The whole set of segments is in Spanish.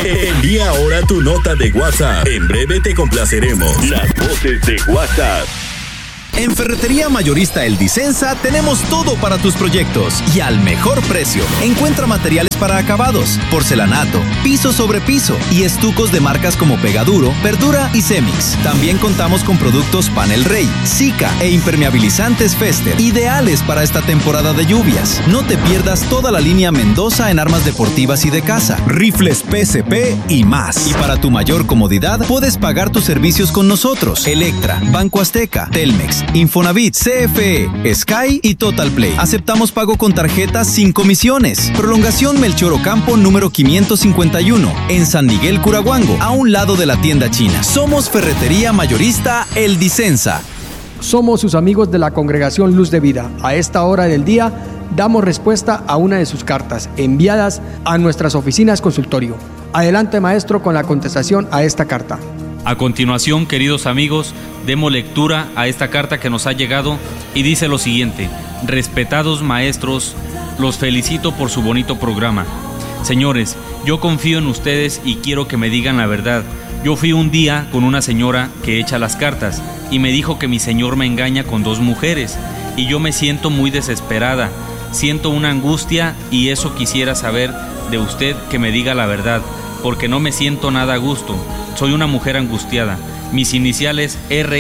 Envía ahora tu nota de WhatsApp. En breve te complaceremos. Las voces de WhatsApp. En Ferretería Mayorista El Disensa tenemos todo para tus proyectos y al mejor precio. Encuentra materiales para acabados, porcelanato, piso sobre piso y estucos de marcas como Pegaduro, Verdura y Cemix. También contamos con productos Panel Rey, Sika e impermeabilizantes Fester, ideales para esta temporada de lluvias. No te pierdas toda la línea Mendoza en armas deportivas y de casa, rifles PSP y más. Y para tu mayor comodidad, puedes pagar tus servicios con nosotros. Electra, Banco Azteca, Telmex, Infonavit, CFE, Sky y Total Play. Aceptamos pago con tarjetas sin comisiones. Prolongación Melchor Ocampo número 551 en San Miguel Curahuango, a un lado de la tienda china. Somos Ferretería Mayorista El Disensa. Somos sus amigos de la Congregación Luz de Vida. A esta hora del día damos respuesta a una de sus cartas enviadas a nuestras oficinas consultorio. Adelante, maestro, con la contestación a esta carta. A continuación, queridos amigos, demos lectura a esta carta que nos ha llegado y dice lo siguiente: respetados maestros, los felicito por su bonito programa. Señores, yo confío en ustedes y quiero que me digan la verdad. Yo fui un día con una señora que echa las cartas y me dijo que mi señor me engaña con 2 mujeres y yo me siento muy desesperada. Siento una angustia y eso quisiera saber de usted, que me diga la verdad, porque no me siento nada a gusto. Soy una mujer angustiada. Mis iniciales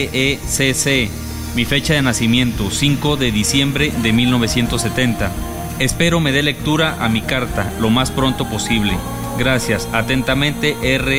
RECC. Mi fecha de nacimiento 5 de diciembre de 1970. Espero me dé lectura a mi carta lo más pronto posible. Gracias. Atentamente,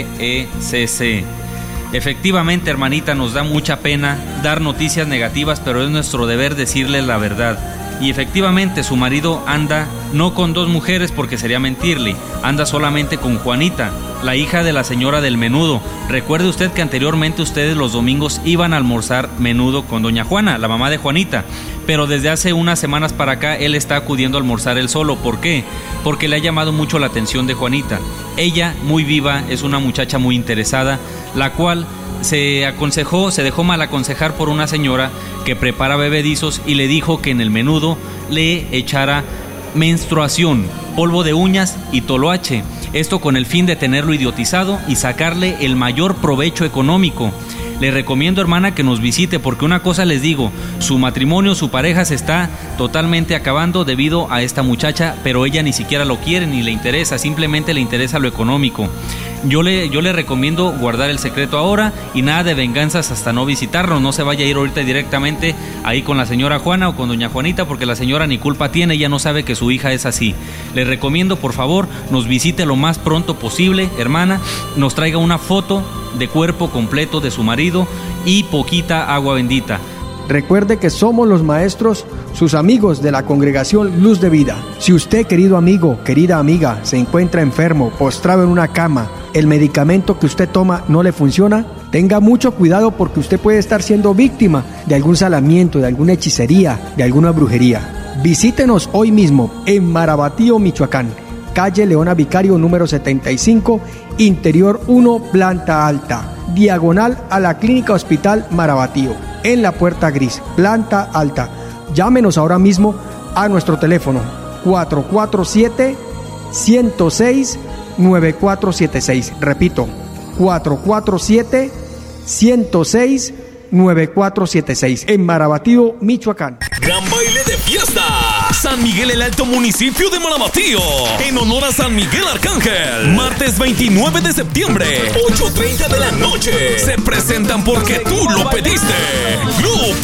RECC. Efectivamente, hermanita, nos da mucha pena dar noticias negativas, pero es nuestro deber decirle la verdad. Y efectivamente, su marido anda no con 2 mujeres porque sería mentirle, anda solamente con Juanita, la hija de la señora del menudo. Recuerde usted que anteriormente ustedes los domingos iban a almorzar menudo con doña Juana, la mamá de Juanita, pero desde hace unas semanas para acá él está acudiendo a almorzar él solo. ¿Por qué? Porque le ha llamado mucho la atención de Juanita. Ella, muy viva, es una muchacha muy interesada, la cual se dejó mal aconsejar por una señora que prepara bebedizos y le dijo que en el menudo le echara menstruación, polvo de uñas y toloache. Esto con el fin de tenerlo idiotizado y sacarle el mayor provecho económico. Le recomiendo, hermana, que nos visite, porque una cosa les digo, su matrimonio, su pareja se está totalmente acabando debido a esta muchacha, pero ella ni siquiera lo quiere ni le interesa, simplemente le interesa lo económico. Yo le recomiendo guardar el secreto ahora y nada de venganzas hasta no visitarnos. No se vaya a ir ahorita directamente ahí con la señora Juana o con doña Juanita, porque la señora ni culpa tiene, ella no sabe que su hija es así. Le recomiendo, por favor, nos visite lo más pronto posible, hermana, nos traiga una foto de cuerpo completo de su marido y poquita agua bendita. Recuerde que somos los maestros, sus amigos de la Congregación Luz de Vida. Si usted, querido amigo, querida amiga, se encuentra enfermo, postrado en una cama, el medicamento que usted toma no le funciona, tenga mucho cuidado, porque usted puede estar siendo víctima de algún salamiento, de alguna hechicería, de alguna brujería. Visítenos hoy mismo en Marabatío, Michoacán, calle Leona Vicario número 75, interior 1, planta alta, diagonal a la Clínica Hospital Marabatío, en la puerta gris, planta alta. Llámenos ahora mismo a nuestro teléfono 447-106-9476. Repito, 447-106-9476, en Marabatío, Michoacán. Gran baile de fiesta. San Miguel el Alto, municipio de Marabatío, en honor a San Miguel Arcángel. Martes 29 de septiembre, 8:30 de la noche. Se presentan porque tú lo pediste. Grupo